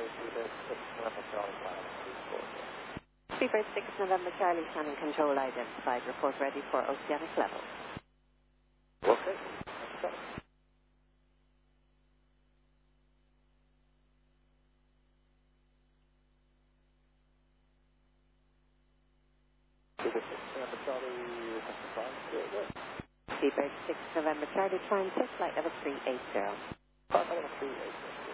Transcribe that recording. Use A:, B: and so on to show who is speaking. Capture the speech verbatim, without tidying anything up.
A: Seabird six November Charlie, Shannon Control identified. Report ready for oceanic level.
B: Okay.
A: Seabird six November Charlie, climb to flight level three eight zero.
B: Flight level three eight zero.